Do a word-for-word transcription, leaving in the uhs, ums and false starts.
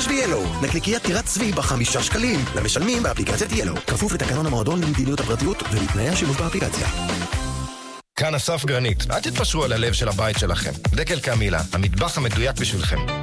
חודש ב-ילו. נקניקיית טירת צבי בחמישה שקלים. למשלמים באפליקציית ילו. כפוף לתקנון המועדון למדיניות הפרטיות ולתנאי השימוש באפליקציה. כאן אסף גרנית. אל תתפשרו על הלב של הבית שלכם. דקל קמילה, המטבח המדויק בשבילכם.